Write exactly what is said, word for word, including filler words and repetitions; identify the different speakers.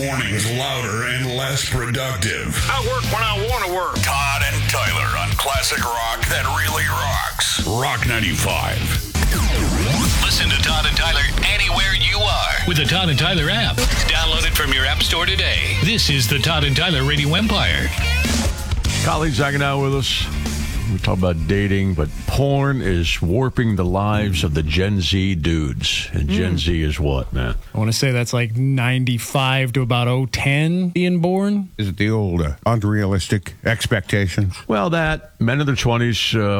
Speaker 1: mornings louder and less productive.
Speaker 2: I work when I want to work.
Speaker 1: Todd and Tyler on classic rock that really rocks. Rock ninety-five.
Speaker 3: Listen to Todd and Tyler anywhere you are with the Todd and Tyler app. Download it from your app store today. This is the Todd and Tyler Radio Empire.
Speaker 4: Colleagues hanging out with us. We talk about dating, but porn is warping the lives of the Gen Z dudes. And Gen mm. Z is what, man?
Speaker 5: I want to say that's like ninety-five to about oh ten being born.
Speaker 6: Is it the old uh, unrealistic expectations?
Speaker 4: Well, that, men in their twenties, uh,